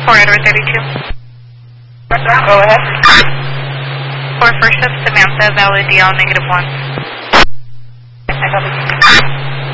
For Edward 32. Go ahead. For first shift, Samantha, valid DL -1. I got it.